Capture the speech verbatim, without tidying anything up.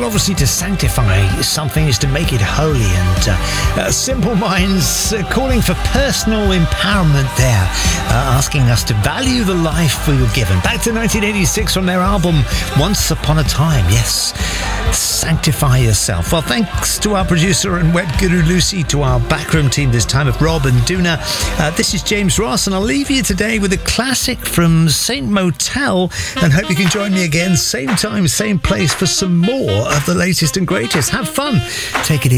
obviously to sanctify something is to make it holy, and uh, uh, Simple Minds uh, calling for personal empowerment there, uh, asking us to value the life we were given. Back to nineteen eighty-six from their album Once Upon a Time. Yes, sanctify yourself. Well, thanks to our producer and web guru Lucy, to our backroom team this time of Rob and Duna. Uh, this is James Ross, and I'll leave you today with a classic from Saint Motel, and hope you can join me again, same time, same place, for some more of the latest and greatest. Have fun. Take it easy.